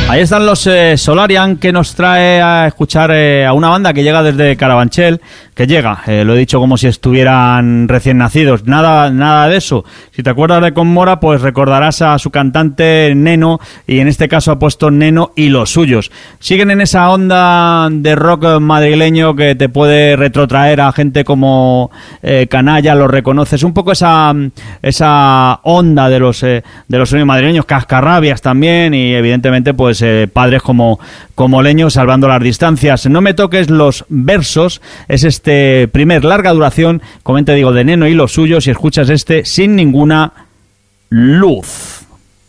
Ahí están los Solarian, que nos trae a escuchar a una banda que llega desde Carabanchel, que llega, lo he dicho como si estuvieran recién nacidos, nada de eso. Si te acuerdas de Conmora, pues recordarás a su cantante Neno, y en este caso ha puesto Neno y los suyos. Siguen en esa onda de rock madrileño que te puede retrotraer a gente como Canalla, lo reconoces, un poco esa onda de los sonidos madrileños, Cascarrabias también, y evidentemente pues padres como Leño, salvando las distancias. No me toques los versos, es este primer larga duración, como te digo, de Neno y los suyos, y escuchas este Sin ninguna luz.